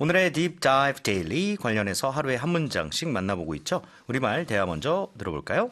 오늘의 Deep Dive Daily 관련해서 하루에 한 문장씩 만나보고 있죠. 우리말 대화 먼저 들어볼까요?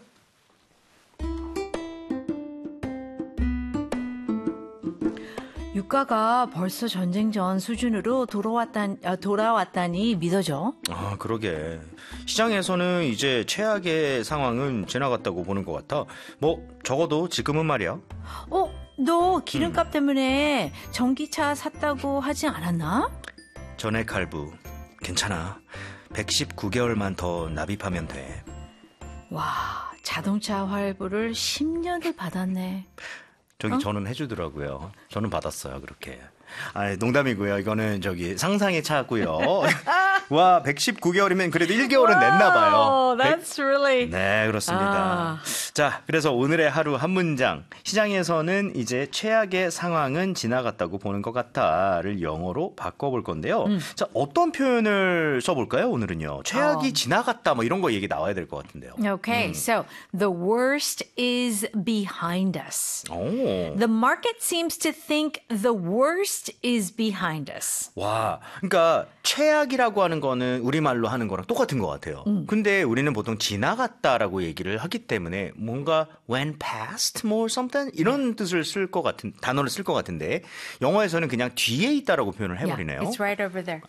유가가 벌써 전쟁 전 수준으로 돌아왔다니 믿어져. 아, 그러게. 시장에서는 이제 최악의 상황은 지나갔다고 보는 것 같아. 뭐 적어도 지금은 말이야. 너 기름값 때문에 전기차 샀다고 하지 않았나? 전액 할부. 괜찮아. 119개월만 더 납입하면 돼. 와, 자동차 할부를 10년을 받았네. 저는 해주더라고요. 저는 받았어요, 그렇게. 아, 농담이고요. 이거는 상상의 차고요. 와, 119개월이면 그래도 1개월은 냈나 봐요. That's really... 네, 그렇습니다. 자, 그래서 오늘의 하루 한 문장. 시장에서는 이제 최악의 상황은 지나갔다고 보는 것 같다를 영어로 바꿔볼 건데요. 자, 어떤 표현을 써볼까요, 오늘은요? 최악이 지나갔다, 뭐 이런 거 얘기 나와야 될 것 같은데요. Okay, so the worst is behind us. 오. The market seems to think the worst is behind us. 와, 그러니까 최악이라고 하는 거는 우리말로 하는 거랑 똑같은 것 같아요. 근데 우리는 보통 지나갔다라고 얘기를 하기 때문에 뭔가 went past, more something 이런 뜻을 쓸 것 같은 단어를 쓸 것 같은데 영어에서는 그냥 뒤에 있다라고 표현을 해버리네요. Yeah, it's right over there.